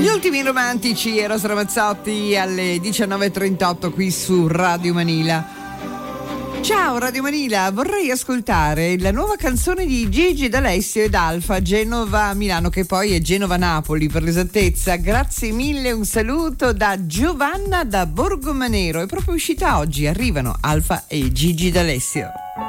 Gli ultimi romantici, Eros Ramazzotti alle 19.38 qui su Radio Manila. Ciao Radio Manila, vorrei ascoltare la nuova canzone di Gigi D'Alessio ed Alfa, Genova-Milano, che poi è Genova-Napoli per l'esattezza. Grazie mille, un saluto da Giovanna da Borgomanero. È proprio uscita oggi, arrivano Alfa e Gigi D'Alessio.